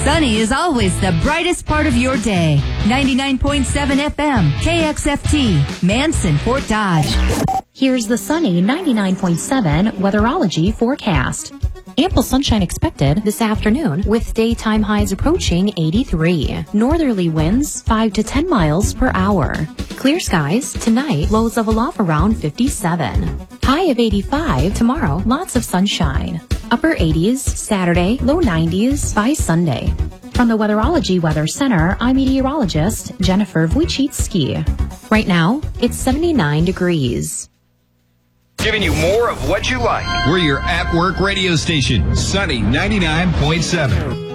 Sunny is always the brightest part of your day. 99.7 FM, KXFT, Manson, Fort Dodge. Here's the sunny 99.7 weatherology forecast. Ample sunshine expected this afternoon with daytime highs approaching 83. Northerly winds 5 to 10 miles per hour. Clear skies tonight, lows level off around 57. High of 85 tomorrow, lots of sunshine. Upper 80s Saturday, low 90s by Sunday. From the Weatherology Weather Center, I'm meteorologist Jennifer Wojcicki. Right now, it's 79 degrees. Giving you more of what you like. We're your at-work radio station, Sunny 99.7.